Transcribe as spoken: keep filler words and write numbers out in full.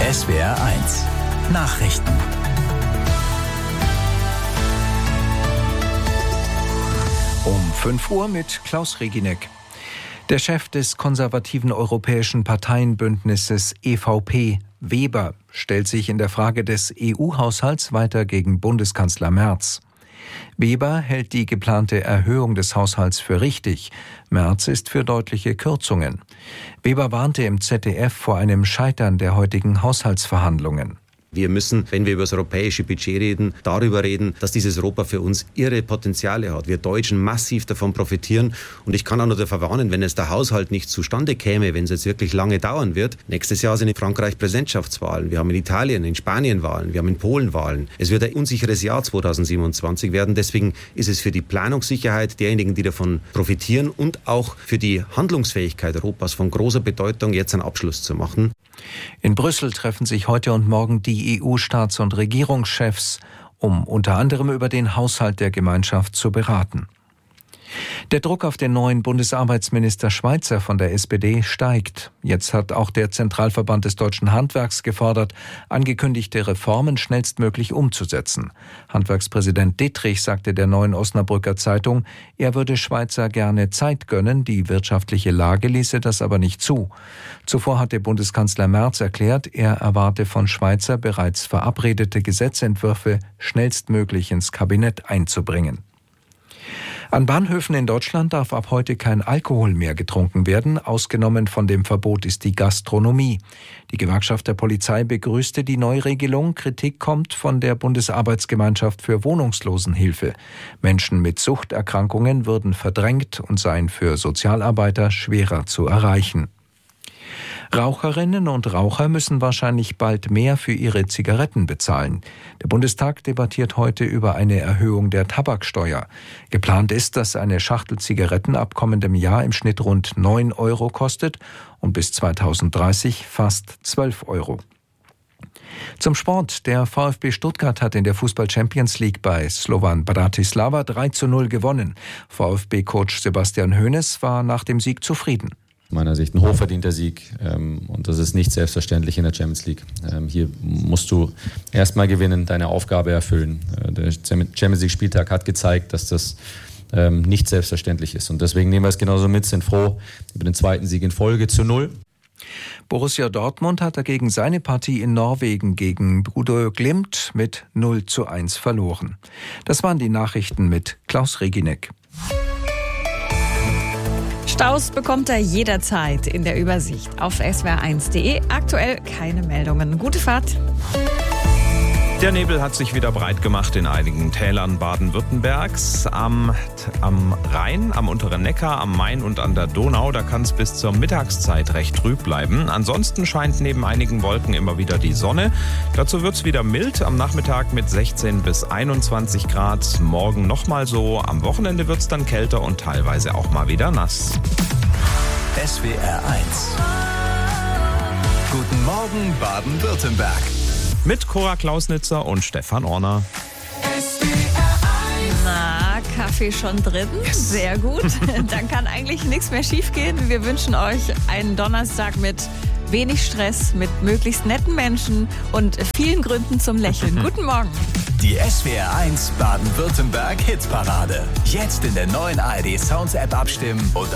S W R eins Nachrichten. Um fünf Uhr mit Klaus Reginek. Der Chef des konservativen europäischen Parteienbündnisses E V P, Weber, stellt sich in der Frage des E U-Haushalts weiter gegen Bundeskanzler Merz. Weber hält die geplante Erhöhung des Haushalts für richtig. Merz ist für deutliche Kürzungen. Weber warnte im Z D F vor einem Scheitern der heutigen Haushaltsverhandlungen. Wir müssen, wenn wir über das europäische Budget reden, darüber reden, dass dieses Europa für uns irre Potenziale hat. Wir Deutschen massiv davon profitieren. Und ich kann auch nur davor warnen, wenn es der Haushalt nicht zustande käme, wenn es jetzt wirklich lange dauern wird. Nächstes Jahr sind in Frankreich Präsidentschaftswahlen. Wir haben in Italien, in Spanien Wahlen. Wir haben in Polen Wahlen. Es wird ein unsicheres Jahr zweitausendsiebenundzwanzig werden. Deswegen ist es für die Planungssicherheit derjenigen, die davon profitieren und auch für die Handlungsfähigkeit Europas von großer Bedeutung, jetzt einen Abschluss zu machen. In Brüssel treffen sich heute und morgen die E U-Staats- und Regierungschefs, um unter anderem über den Haushalt der Gemeinschaft zu beraten. Der Druck auf den neuen Bundesarbeitsminister Schweizer von der S P D steigt. Jetzt hat auch der Zentralverband des deutschen Handwerks gefordert, angekündigte Reformen schnellstmöglich umzusetzen. Handwerkspräsident Dittrich sagte der Neuen Osnabrücker Zeitung, er würde Schweizer gerne Zeit gönnen, die wirtschaftliche Lage ließe das aber nicht zu. Zuvor hatte Bundeskanzler Merz erklärt, er erwarte von Schweizer bereits verabredete Gesetzentwürfe schnellstmöglich ins Kabinett einzubringen. An Bahnhöfen in Deutschland darf ab heute kein Alkohol mehr getrunken werden. Ausgenommen von dem Verbot ist die Gastronomie. Die Gewerkschaft der Polizei begrüßte die Neuregelung. Kritik kommt von der Bundesarbeitsgemeinschaft für Wohnungslosenhilfe. Menschen mit Suchterkrankungen würden verdrängt und seien für Sozialarbeiter schwerer zu erreichen. Raucherinnen und Raucher müssen wahrscheinlich bald mehr für ihre Zigaretten bezahlen. Der Bundestag debattiert heute über eine Erhöhung der Tabaksteuer. Geplant ist, dass eine Schachtel Zigaretten ab kommendem Jahr im Schnitt rund neun Euro kostet und bis zweitausenddreißig fast zwölf Euro. Zum Sport. Der VfB Stuttgart hat in der Fußball-Champions League bei Slovan Bratislava drei zu null gewonnen. VfB-Coach Sebastian Hoeneß war nach dem Sieg zufrieden. Aus meiner Sicht ein hochverdienter Sieg ähm, und das ist nicht selbstverständlich in der Champions League. Ähm, hier musst du erstmal gewinnen, deine Aufgabe erfüllen. Äh, der Champions League-Spieltag hat gezeigt, dass das ähm, nicht selbstverständlich ist und deswegen nehmen wir es genauso mit, sind froh über den zweiten Sieg in Folge zu null. Borussia Dortmund hat dagegen seine Partie in Norwegen gegen Bodø Glimt mit null zu eins verloren. Das waren die Nachrichten mit Klaus Reginek. Staus bekommt er jederzeit in der Übersicht auf S W R eins punkt de. Aktuell keine Meldungen. Gute Fahrt. Der Nebel hat sich wieder breit gemacht in einigen Tälern Baden-Württembergs. Am, am Rhein, am unteren Neckar, am Main und an der Donau, da kann es bis zur Mittagszeit recht trüb bleiben. Ansonsten scheint neben einigen Wolken immer wieder die Sonne. Dazu wird es wieder mild, am Nachmittag mit sechzehn bis einundzwanzig Grad. Morgen nochmal so, am Wochenende wird es dann kälter und teilweise auch mal wieder nass. S W R eins. Guten Morgen Baden-Württemberg. Mit Cora Klausnitzer und Stefan Orner. Na, Kaffee schon drin? Yes. Sehr gut. Dann kann eigentlich nichts mehr schiefgehen. Wir wünschen euch einen Donnerstag mit wenig Stress, mit möglichst netten Menschen und vielen Gründen zum Lächeln. Guten Morgen. Die S W R eins Baden-Württemberg Hitparade. Jetzt in der neuen A R D Sounds App abstimmen und